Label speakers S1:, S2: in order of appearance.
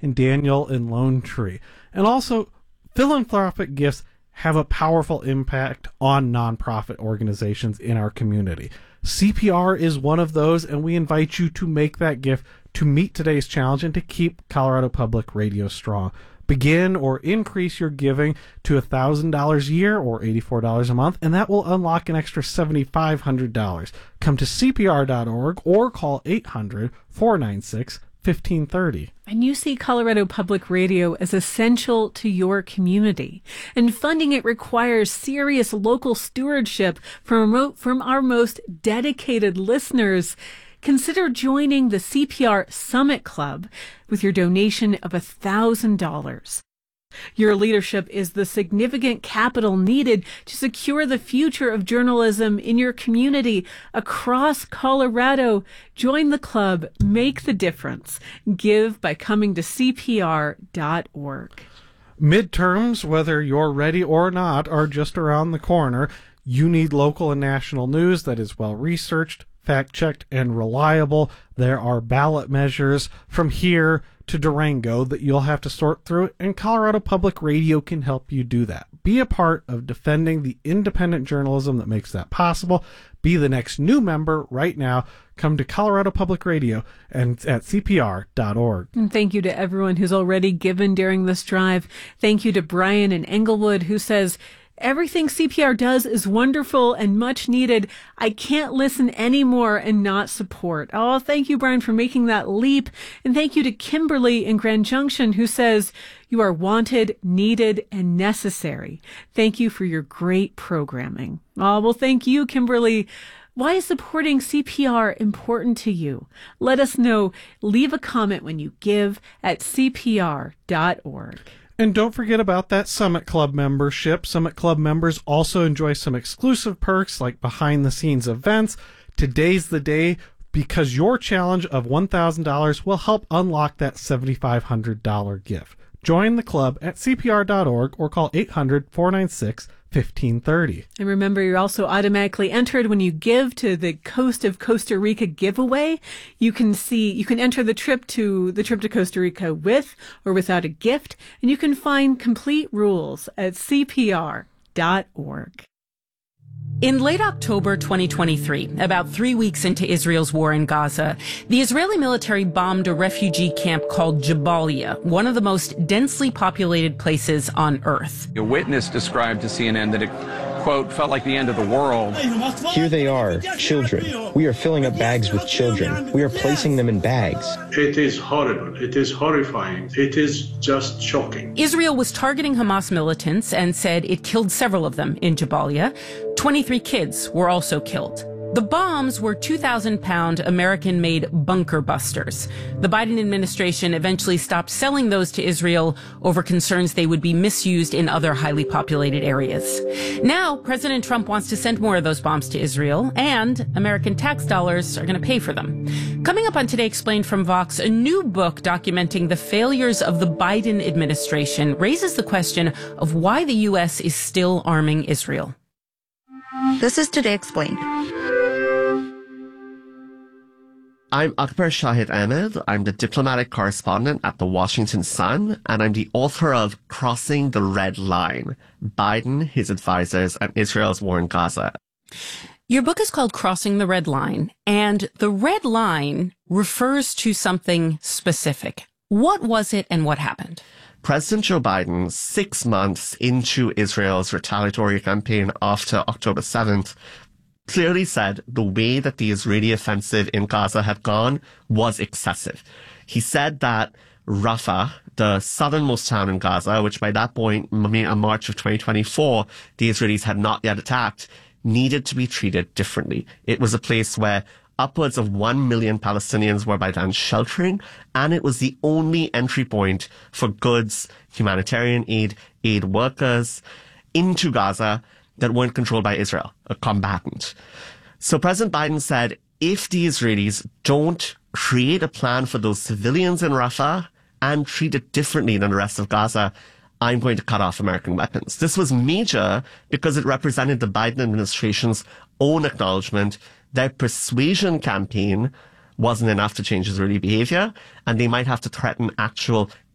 S1: and Daniel in Lone Tree. And also, philanthropic gifts have a powerful impact on nonprofit organizations in our community. CPR is one of those, and we invite you to make that gift to meet today's challenge and to keep Colorado Public Radio strong. Begin or increase your giving to $1,000 a year or $84 a month, and that will unlock an extra $7,500. Come to CPR.org or call 800-496-1530.
S2: And you see Colorado Public Radio as essential to your community. And funding it requires serious local stewardship from our most dedicated listeners. Consider joining the CPR Summit Club with your donation of $1,000. Your leadership is the significant capital needed to secure the future of journalism in your community across Colorado. Join the club. Make the difference. Give by coming to CPR.org.
S1: Midterms, whether you're ready or not, are just around the corner. You need local and national news that is well researched, fact-checked, and reliable. There are ballot measures from here to Durango that you'll have to sort through, and Colorado Public Radio can help you do that. Be a part of defending the independent journalism that makes that possible. Be the next new member right now. Come to Colorado Public Radio and at CPR.org.
S2: And thank you to everyone who's already given during this drive. Thank you to Brian in Englewood, who says, everything CPR does is wonderful and much needed. I can't listen anymore and not support. Oh, thank you, Brian, for making that leap. And thank you to Kimberly in Grand Junction, who says, you are wanted, needed, and necessary. Thank you for your great programming. Oh, well, thank you, Kimberly. Why is supporting CPR important to you? Let us know. Leave a comment when you give at CPR.org.
S1: And don't forget about that Summit Club membership. Summit Club members also enjoy some exclusive perks like behind-the-scenes events. Today's the day because your challenge of $1,000 will help unlock that $7,500 gift. Join the club at CPR.org or call 800-496-1530.
S2: And remember, you're also automatically entered when you give to the Coast of Costa Rica giveaway. You can enter the trip to Costa Rica with or without a gift, and you can find complete rules at CPR.org.
S3: In late October 2023, about 3 weeks into Israel's war in Gaza, the Israeli military bombed a refugee camp called Jabalia, one of the most densely populated places on Earth.
S4: A witness described to CNN that it, quote, felt like the end of the world.
S5: Here they are, children. We are filling up bags with children. We are placing them in bags.
S6: It is horrible. It is horrifying. It is just shocking.
S3: Israel was targeting Hamas militants and said it killed several of them in Jabalia. 23 kids were also killed. The bombs were 2,000-pound American-made bunker busters. The Biden administration eventually stopped selling those to Israel over concerns they would be misused in other highly populated areas. Now, President Trump wants to send more of those bombs to Israel, and American tax dollars are going to pay for them. Coming up on Today Explained from Vox, a new book documenting the failures of the Biden administration raises the question of why the U.S. is still arming Israel.
S7: This is Today Explained.
S8: I'm Akbar Shahid Ahmed. I'm the diplomatic correspondent at the Washington Sun, and I'm the author of Crossing the Red Line, Biden, His Advisors, and Israel's War in Gaza.
S3: Your book is called Crossing the Red Line, and the red line refers to something specific. What was it and what happened?
S8: President Joe Biden, 6 months into Israel's retaliatory campaign after October 7th, clearly said the way that the Israeli offensive in Gaza had gone was excessive. He said that Rafah, the southernmost town in Gaza, which by that point, March of 2024, the Israelis had not yet attacked, needed to be treated differently. It was a place where upwards of 1 million Palestinians were by then sheltering, and it was the only entry point for goods, humanitarian aid, aid workers into Gaza that weren't controlled by Israel, a combatant. So President Biden said, if the Israelis don't create a plan for those civilians in Rafah and treat it differently than the rest of Gaza, I'm going to cut off American weapons. This was major because it represented the Biden administration's own acknowledgement their persuasion campaign wasn't enough to change Israeli behavior, and they might have to threaten actual